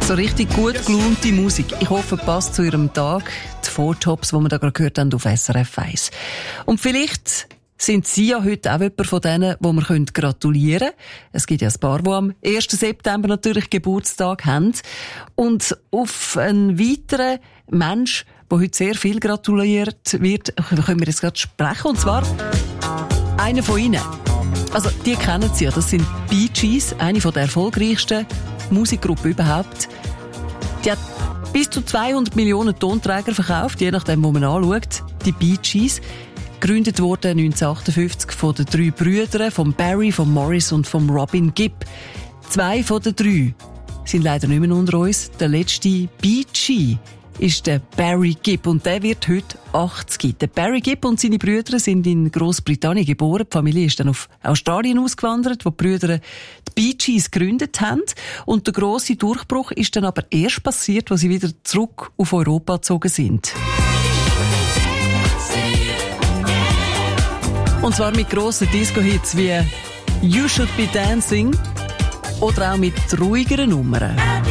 So richtig gut gelaunte Musik. Ich hoffe, passt zu Ihrem Tag. Die Four Tops, die wir da gerade gehört haben auf SRF 1. Und vielleicht sind Sie ja heute auch jemand von denen, wo wir gratulieren können. Es gibt ja ein paar, die am 1. September natürlich Geburtstag haben. Und auf einen weiteren Mensch, der heute sehr viel gratuliert wird, können wir jetzt gerade sprechen. Und zwar einer von Ihnen. Also, die kennen Sie ja. Das sind Bee Gees, eine der erfolgreichsten Musikgruppen überhaupt. Die hat bis zu 200 Millionen Tonträger verkauft, je nachdem, wo man anschaut. Die Bee Gees. Gegründet wurde 1958 von den 3 Brüdern, von Barry, von Morris und von Robin Gibb. 2 von den 3 sind leider nicht mehr unter uns. Der letzte Bee Gee ist der Barry Gibb und der wird heute 80. Der Barry Gibb und seine Brüder sind in Großbritannien geboren. Die Familie ist dann auf Australien ausgewandert, wo die Brüder die Bee Gees gegründet haben. Und der grosse Durchbruch ist dann aber erst passiert, als sie wieder zurück auf Europa gezogen sind. Und zwar mit grossen Disco-Hits wie You Should Be Dancing oder auch mit ruhigeren Nummern.